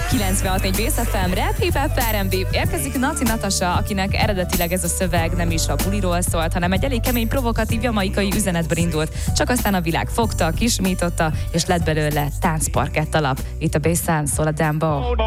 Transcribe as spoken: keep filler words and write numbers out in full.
kilencvenhat négy Bész ef em, Rap, Hip Hop, er and bé. Érkezik Naci Natasha, akinek eredetileg ez a szöveg nem is a buliról szólt, hanem egy elég kemény, provokatív jamaikai üzenetből indult. Csak aztán a világ fogta, kismította, és lett belőle táncparkett alap. Itt a Bészen szól a Dembo.